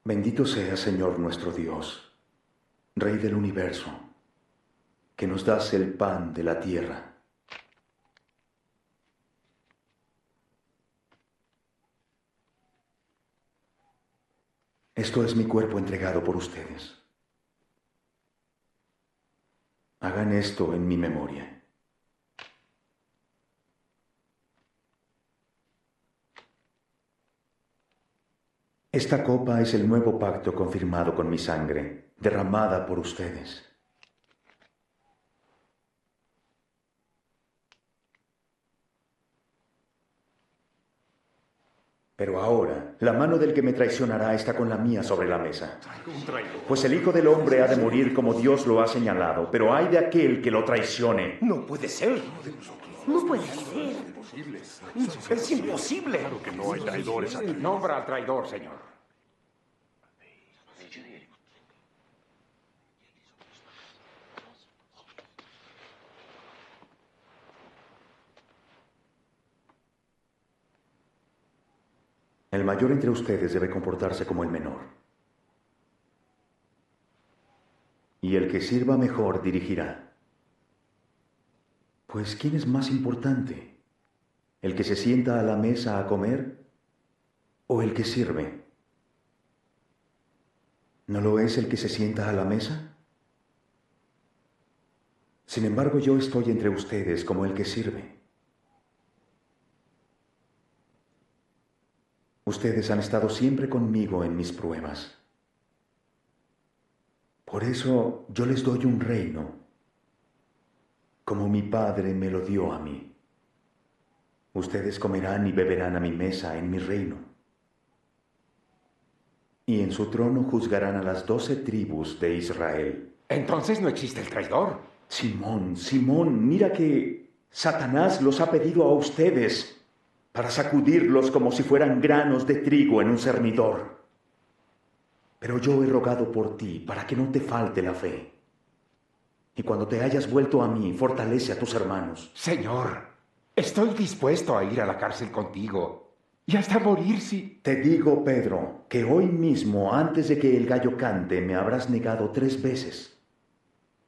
Bendito sea, Señor nuestro Dios, Rey del universo, que nos das el pan de la tierra. Esto es mi cuerpo entregado por ustedes. Hagan esto en mi memoria. Esta copa es el nuevo pacto confirmado con mi sangre, derramada por ustedes. Pero ahora, la mano del que me traicionará está con la mía sobre la mesa. Pues el Hijo del Hombre ha de morir como Dios lo ha señalado, pero ay de aquel que lo traicione. No puede ser. No puede ser. Es imposible. Claro que no hay traidores aquí. Nombra al traidor, señor. El mayor entre ustedes debe comportarse como el menor. Y el que sirva mejor dirigirá. Pues, ¿quién es más importante? ¿El que se sienta a la mesa a comer o el que sirve? ¿No lo es el que se sienta a la mesa? Sin embargo, yo estoy entre ustedes como el que sirve. Ustedes han estado siempre conmigo en mis pruebas. Por eso yo les doy un reino, como mi Padre me lo dio a mí. Ustedes comerán y beberán a mi mesa en mi reino. Y en su trono juzgarán a las 12 tribus de Israel. Entonces no existe el traidor. Simón, Simón, mira que Satanás los ha pedido a ustedes para sacudirlos como si fueran granos de trigo en un cernidor. Pero yo he rogado por ti para que no te falte la fe. Y cuando te hayas vuelto a mí, fortalece a tus hermanos. Señor, estoy dispuesto a ir a la cárcel contigo y hasta morir si... Te digo, Pedro, que hoy mismo, antes de que el gallo cante, me habrás negado 3 veces.